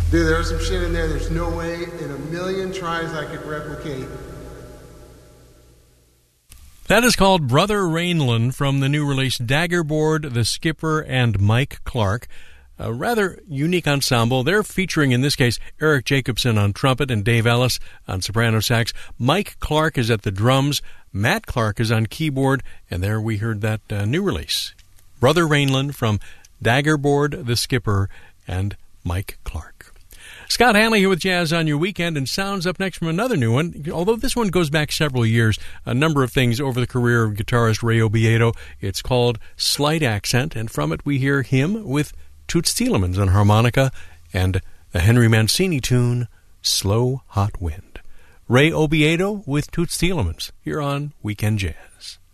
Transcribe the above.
Dude, there was some shit in there there's no way in a million tries I could replicate. That is called Brother Rainland from the new release Daggerboard, The Skipper, and Mike Clark. A rather unique ensemble. They're featuring, in this case, Eric Jacobson on trumpet and Dave Ellis on soprano sax. Mike Clark is at the drums. Matt Clark is on keyboard. And there we heard that new release. Brother Rainland from Daggerboard, The Skipper, and Mike Clark. Scott Hanley here with Jazz on Your Weekend, and sounds up next from another new one. Although this one goes back several years, a number of things over the career of guitarist Ray Obiedo. It's called Slight Accent, and from it we hear him with Toots Thielemans on harmonica and the Henry Mancini tune, Slow Hot Wind. Ray Obiedo with Toots Thielemans here on Weekend Jazz.